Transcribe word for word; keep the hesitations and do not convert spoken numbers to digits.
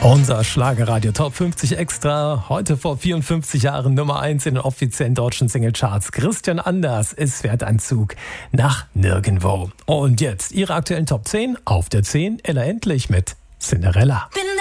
Unser Schlagerradio Top fünfzig Extra. Heute vor vierundfünfzig Jahren Nummer eins in den offiziellen deutschen Singlecharts. Christian Anders, es fährt ein Zug nach nirgendwo. Und jetzt Ihre aktuellen Top zehn. Auf der zehn Ella Endlich mit Cinderella. Bin